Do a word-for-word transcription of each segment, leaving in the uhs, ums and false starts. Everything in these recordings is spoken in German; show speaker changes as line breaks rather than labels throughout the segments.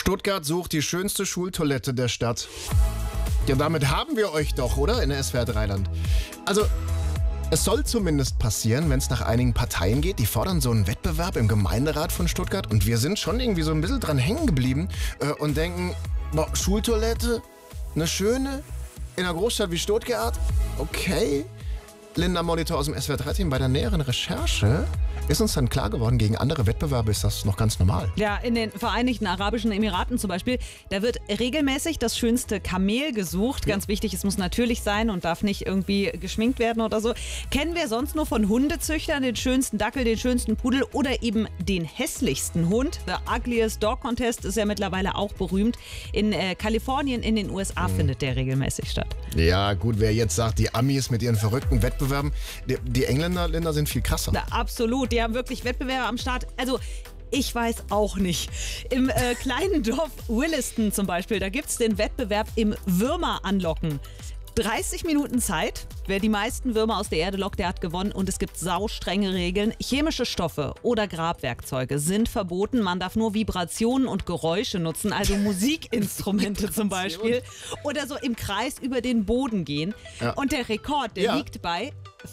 Stuttgart sucht die schönste Schultoilette der Stadt. Ja, damit haben wir euch doch, oder? In der S W R drei Land. Also, es soll zumindest passieren, wenn es nach einigen Parteien geht. Die fordern so einen Wettbewerb im Gemeinderat von Stuttgart. Und wir sind schon irgendwie so ein bisschen dran hängen geblieben äh, und denken, boah, Schultoilette, eine schöne, in einer Großstadt wie Stuttgart, okay. Linda Molitor aus dem S W R drei Team, bei der näheren Recherche ist uns dann klar geworden, gegen andere Wettbewerbe ist das noch ganz normal.
Ja, in den Vereinigten Arabischen Emiraten zum Beispiel, da wird regelmäßig das schönste Kamel gesucht. Ganz ja. wichtig, es muss natürlich sein und darf nicht irgendwie geschminkt werden oder so. Kennen wir sonst nur von Hundezüchtern den schönsten Dackel, den schönsten Pudel oder eben den hässlichsten Hund. The Ugliest Dog Contest ist ja mittlerweile auch berühmt. In äh, Kalifornien, in den U S A mhm. findet der regelmäßig statt.
Ja gut, wer jetzt sagt, die Amis mit ihren verrückten Wettbewerben, die, die Engländer Länder sind viel krasser.
Na, absolut, die haben wirklich Wettbewerbe am Start. Also ich weiß auch nicht. Im äh, kleinen Dorf Williston zum Beispiel, da gibt es den Wettbewerb im Würmer anlocken. dreißig Minuten Zeit. Wer die meisten Würmer aus der Erde lockt, der hat gewonnen. Und es gibt saustrenge Regeln. Chemische Stoffe oder Grabwerkzeuge sind verboten. Man darf nur Vibrationen und Geräusche nutzen, also Musikinstrumente zum Beispiel. Oder so im Kreis über den Boden gehen. Ja. Und der Rekord, der ja. liegt bei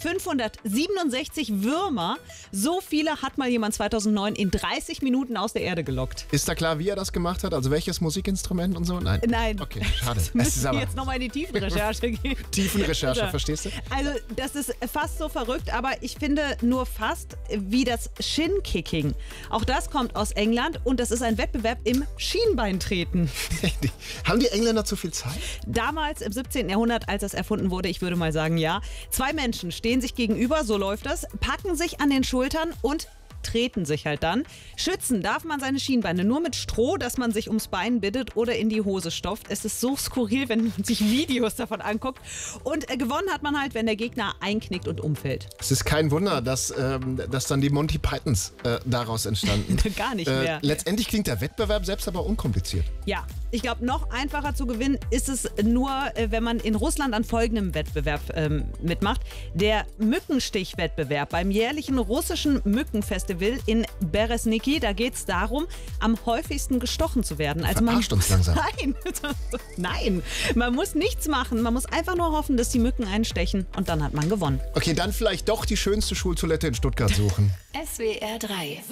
fünfhundertsiebenundsechzig Würmer. So viele hat mal jemand zweitausendneun in dreißig Minuten aus der Erde gelockt.
Ist da klar, wie er das gemacht hat? Also welches Musikinstrument und so? Nein.
Nein.
Okay, schade.
Das müssen wir jetzt nochmal in die Tiefenrecherche gehen.
Tiefenrecherche, ja. verstehst du?
Also das ist fast so verrückt, aber ich finde nur fast wie das Shin-Kicking. Auch das kommt aus England und das ist ein Wettbewerb im Schienbeintreten.
die, haben die Engländer zu viel Zeit?
Damals im siebzehnten Jahrhundert, als das erfunden wurde, ich würde mal sagen ja, zwei Menschen stehen sich gegenüber, so läuft das, packen sich an den Schultern und treten sich halt dann. Schützen darf man seine Schienbeine nur mit Stroh, das man sich ums Bein bittet oder in die Hose stopft. Es ist so skurril, wenn man sich Videos davon anguckt. Und äh, gewonnen hat man halt, wenn der Gegner einknickt und umfällt.
Es ist kein Wunder, dass, ähm, dass dann die Monty Pythons äh, daraus entstanden.
Gar nicht mehr.
Äh, letztendlich klingt der Wettbewerb selbst aber unkompliziert.
Ja, ich glaube, noch einfacher zu gewinnen ist es nur, äh, wenn man in Russland an folgendem Wettbewerb ähm, mitmacht. Der Mückenstich-Wettbewerb beim jährlichen russischen Mückenfestival in Beresniki. Da geht es darum, am häufigsten gestochen zu werden.
Also man, uns langsam.
Nein, nein, man muss nichts machen. Man muss einfach nur hoffen, dass die Mücken einstechen und dann hat man gewonnen.
Okay, dann vielleicht doch die schönste Schultoilette in Stuttgart suchen.
S W R drei